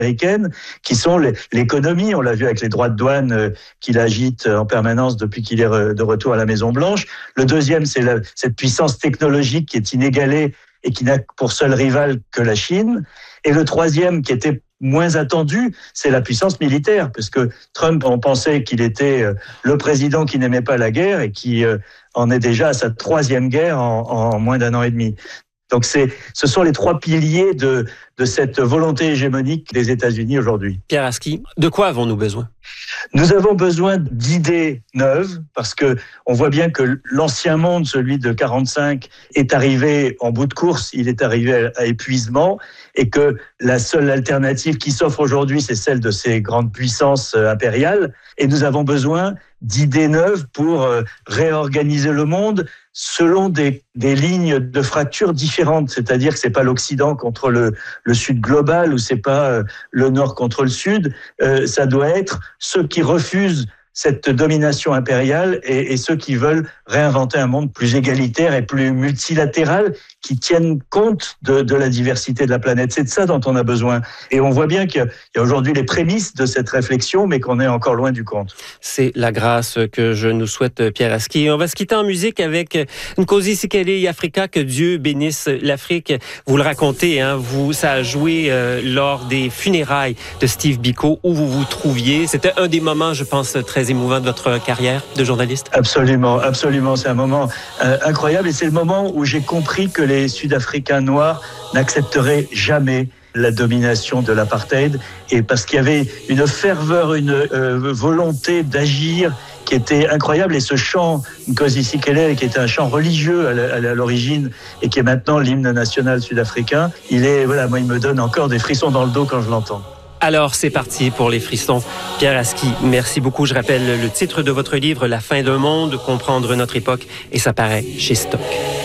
américaine, qui sont l'économie. On l'a vu avec les droits de douane qu'il agite en permanence depuis qu'il est de retour à la Maison-Blanche. Le deuxième, c'est cette puissance technologique qui est inégalée et qui n'a pour seul rival que la Chine. Et le troisième, qui était moins attendu, c'est la puissance militaire, parce que Trump, on pensait qu'il était le président qui n'aimait pas la guerre et qui en est déjà à sa troisième guerre en moins d'un an et demi. Donc ce sont les trois piliers de cette volonté hégémonique des États-Unis aujourd'hui. Pierre Aski, de quoi avons-nous besoin? Nous avons besoin d'idées neuves, parce que on voit bien que l'ancien monde, celui de 45, est arrivé en bout de course, il est arrivé à épuisement, et que la seule alternative qui s'offre aujourd'hui, c'est celle de ces grandes puissances impériales. Et nous avons besoin d'idées neuves pour réorganiser le monde selon des lignes de fracture différentes. C'est-à-dire que c'est pas l'Occident contre le Sud global, ou c'est pas le Nord contre le Sud. Ça doit être ceux qui refusent cette domination impériale et ceux qui veulent réinventer un monde plus égalitaire et plus multilatéral, qui tienne compte de la diversité de la planète. C'est de ça dont on a besoin. Et on voit bien qu'il y a aujourd'hui les prémices de cette réflexion, mais qu'on est encore loin du compte. C'est la grâce que je nous souhaite, Pierre Aski. On va se quitter en musique avec Nkosi Sikelel' Africa, que Dieu bénisse l'Afrique. Vous le racontez, hein, ça a joué lors des funérailles de Steve Biko, où vous vous trouviez. C'était un des moments, je pense, très émouvant de votre carrière de journaliste. Absolument, absolument. C'est un moment incroyable, et c'est le moment où j'ai compris que les Sud-Africains noirs n'accepteraient jamais la domination de l'apartheid, et parce qu'il y avait une ferveur, une volonté d'agir qui était incroyable. Et ce chant Nkosi Sikelel', qui était un chant religieux à l'origine et qui est maintenant l'hymne national sud-africain, il me donne encore des frissons dans le dos quand je l'entends. Alors, c'est parti pour les frissons. Pierre Aski, merci beaucoup. Je rappelle le titre de votre livre, La fin d'un monde, comprendre notre époque, et ça paraît chez Stock.